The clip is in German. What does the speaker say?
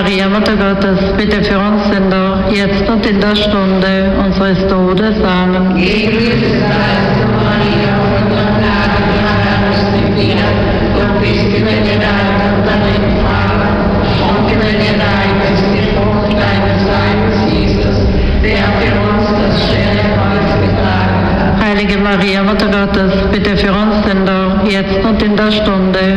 Maria, Mutter Gottes, bitte für uns Sünder, jetzt und in der Stunde unseres Todes. Amen. Gegrüßet seist du, Maria, voll der Gnade, der Herr ist mit dir. Du bist gebenedeit unter den Frauen, und gebenedeit ist die Frucht deines Leibes, Jesus, der für uns das schwere Kreuz getragen hat. Heilige Maria, Mutter Gottes, bitte für uns Sünder, jetzt und in der Stunde